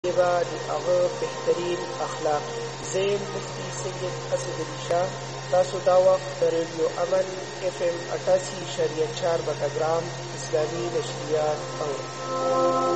با د هغه بهترین اخلاق. زیم مفتی سید اسد علی شاه. تاسو دا وخت د ریډیو امن FM 88.4 بټګرام اسلامي نشریات اورئ.